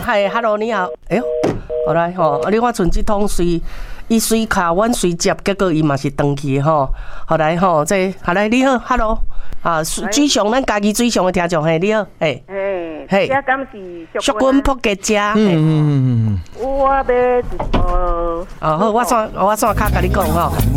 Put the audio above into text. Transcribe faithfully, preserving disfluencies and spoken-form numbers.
嗨 ，Hello， 你好。哎呦，好来吼，你看剩一通随伊随卡，阮随接，结果伊嘛是登去吼。好来吼，这好来你好 ，Hello， 啊，水上咱家己水上的听众嘿，你好，嘿， 嘿，这敢是淑君扑鸡食， 嗯嗯嗯我要一个。 哦好，我线我线卡甲你讲吼。